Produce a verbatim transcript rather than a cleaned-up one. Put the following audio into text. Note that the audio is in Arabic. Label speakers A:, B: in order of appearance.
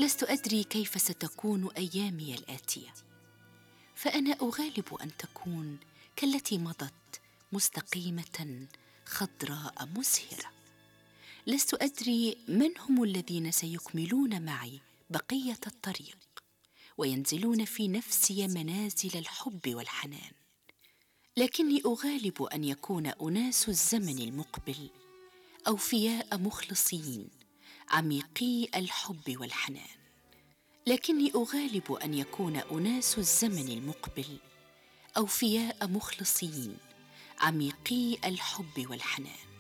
A: لست أدري كيف ستكون أيامي الآتية، فأنا أغالب أن تكون كالتي مضت، مستقيمة خضراء مسهرة. لست أدري من هم الذين سيكملون معي بقية الطريق وينزلون في نفسي منازل الحب والحنان، لكني أغالب أن يكون أناس الزمن المقبل أوفياء مخلصين عميقي الحب والحنان. لكني أغالب أن يكون أناس الزمن المقبل أوفياء مخلصين عميقي الحب والحنان.